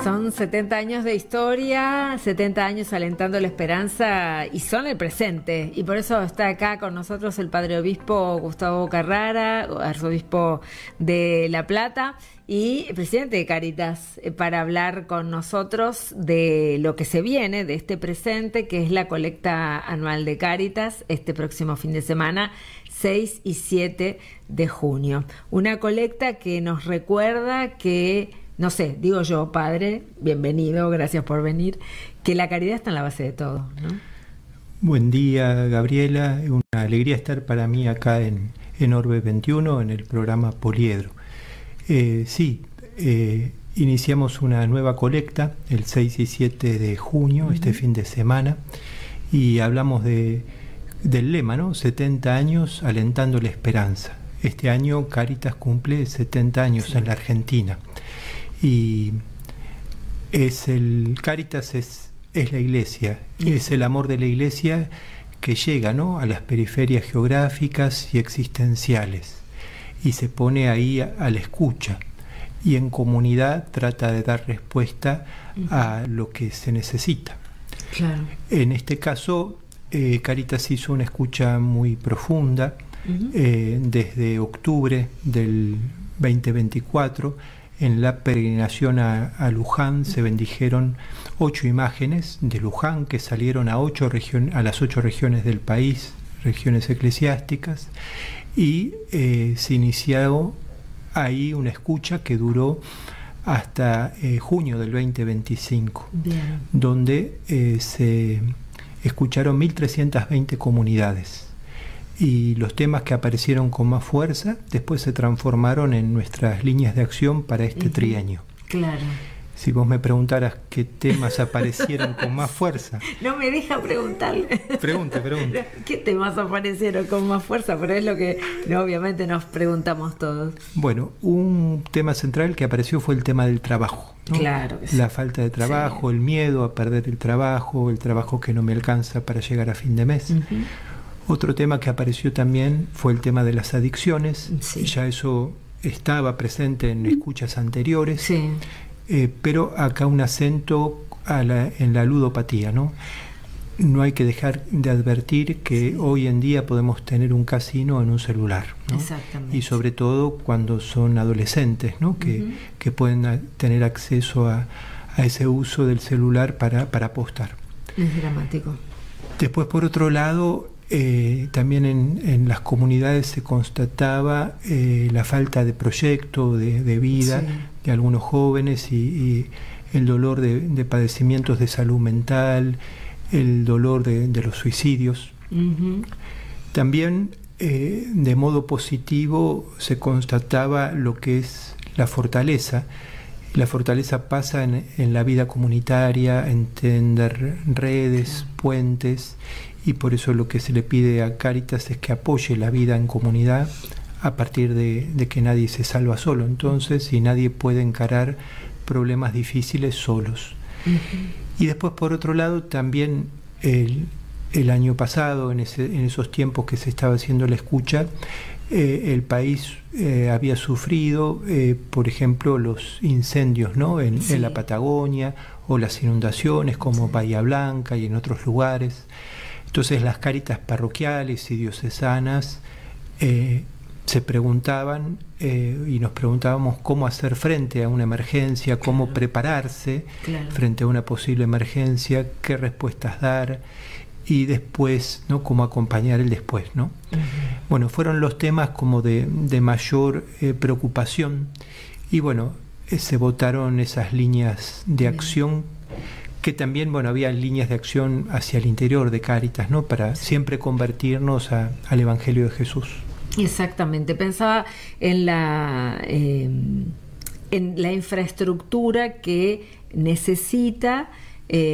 Son 70 años de historia, 70 años alentando la esperanza y son el presente. Y por eso está acá con nosotros el padre obispo Gustavo Carrara, arzobispo de La Plata y presidente de Cáritas, para hablar con nosotros de lo que se viene, de este presente, que es la colecta anual de Cáritas, este próximo fin de semana, 6 y 7 de junio. Una colecta que nos recuerda que, no sé, digo yo, padre, bienvenido, gracias por venir, que la caridad está en la base de todo, ¿no? Buen día, Gabriela. Una alegría estar para mí acá en Orbe 21, en el programa Poliedro. Iniciamos una nueva colecta el 6 y 7 de junio, este fin de semana, y hablamos del lema, ¿no? 70 años alentando la esperanza. Este año Cáritas cumple 70 años en la Argentina. Y Cáritas es la iglesia, es el amor de la iglesia que llega, ¿no?, a las periferias geográficas y existenciales y se pone ahí a la escucha y en comunidad trata de dar respuesta a lo que se necesita. Claro. En este caso, Cáritas hizo una escucha muy profunda. Desde octubre del 2024, en la peregrinación a Luján se bendijeron 8 imágenes de Luján que salieron a las 8 regiones del país, regiones eclesiásticas, y se inició ahí una escucha que duró hasta junio del 2025. Bien. Donde se escucharon 1.320 comunidades. Y los temas que aparecieron con más fuerza después se transformaron en nuestras líneas de acción para este trienio. Claro. Si vos me preguntaras qué temas aparecieron con más fuerza. No me deja preguntarle. Pregunte. ¿Qué temas aparecieron con más fuerza? Pero es lo que obviamente nos preguntamos todos. Bueno, un tema central que apareció fue el tema del trabajo, ¿no? Claro que sí. La falta de trabajo, el miedo a perder el trabajo que no me alcanza para llegar a fin de mes. Otro tema que apareció también fue el tema de las adicciones. Sí. Ya eso estaba presente en escuchas anteriores. Sí. Pero acá un acento en la ludopatía, ¿no? No hay que dejar de advertir que hoy en día podemos tener un casino en un celular, ¿no? Exactamente. Y sobre todo cuando son adolescentes, ¿no? Que pueden tener acceso a ese uso del celular para apostar. Es dramático. Después, por otro lado, también en las comunidades se constataba la falta de proyecto, de vida, sí, de algunos jóvenes y el dolor de padecimientos de salud mental, el dolor de los suicidios. También de modo positivo se constataba lo que es la fortaleza. La fortaleza pasa en la vida comunitaria, en tender redes, puentes, y por eso lo que se le pide a Cáritas es que apoye la vida en comunidad a partir de que nadie se salva solo. Entonces, y nadie puede encarar problemas difíciles solos. Y después, por otro lado, también el año pasado, en esos tiempos que se estaba haciendo la escucha, el país había sufrido, por ejemplo, los incendios, ¿no? En la Patagonia, o las inundaciones como Bahía Blanca y en otros lugares. Entonces las cáritas parroquiales y diocesanas se preguntaban y nos preguntábamos cómo hacer frente a una emergencia, cómo prepararse frente a una posible emergencia, qué respuestas dar y después, ¿no?, cómo acompañar el después, ¿no? Bueno, fueron los temas como de mayor preocupación y bueno, se votaron esas líneas de acción que también, bueno, había líneas de acción hacia el interior de Cáritas, ¿no?, para siempre convertirnos al Evangelio de Jesús. Exactamente, pensaba en la infraestructura que necesita